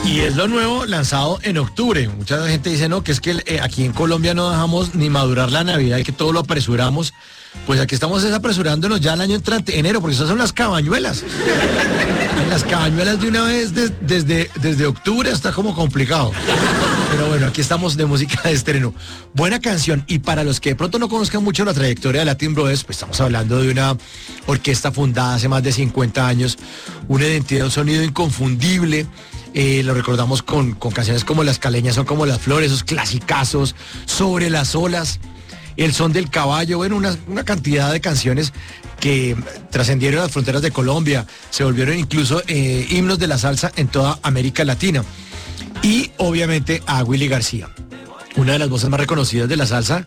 Y es lo nuevo lanzado en octubre. Mucha gente dice, no, que es que aquí en Colombia no dejamos ni madurar la Navidad y que todo lo apresuramos. Pues aquí estamos apresurándonos ya el año entrante, enero, porque esas son las cabañuelas. Las cabañuelas de una vez desde octubre está como complicado. Pero bueno, aquí estamos de música de estreno. Buena canción. Y para los que de pronto no conozcan mucho la trayectoria de Latin Brothers, pues estamos hablando de una orquesta fundada hace más de 50 años, una identidad, un sonido inconfundible. Lo recordamos con canciones como Las Caleñas son como las flores, esos clasicazos, Sobre las olas, El son del caballo, bueno, una cantidad de canciones que trascendieron las fronteras de Colombia, se volvieron incluso himnos de la salsa en toda América Latina. Y obviamente a Willy García, una de las voces más reconocidas de la salsa,